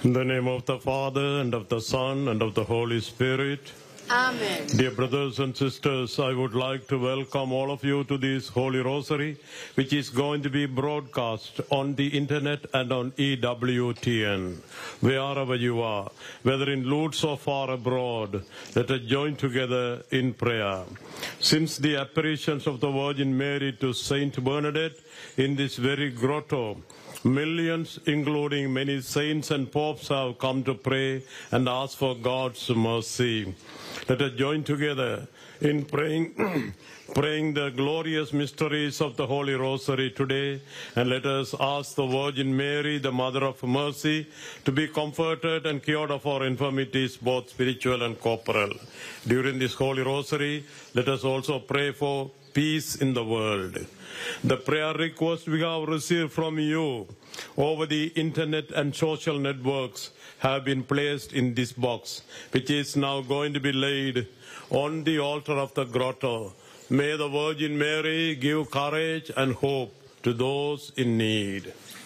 In the name of the Father, and of the Son, and of the Holy Spirit. Amen. Dear brothers and sisters, I would like to welcome all of you to this Holy Rosary, which is going to be broadcast on the internet and on EWTN. Wherever you are, whether in Lourdes or far abroad, let us join together in prayer. Since the apparitions of the Virgin Mary to Saint Bernadette in this very grotto, millions, including many saints and popes, have come to pray and ask for God's mercy. Let us join together in praying, praying the glorious mysteries of the Holy Rosary today, and let us ask the Virgin Mary, the Mother of Mercy, to be comforted and cured of our infirmities, both spiritual and corporal. During this Holy Rosary, let us also pray for peace in the world. The prayer request we have received from you over the internet and social networks have been placed in this box, which is now going to be laid on the altar of the grotto. May the Virgin Mary give courage and hope to those in need.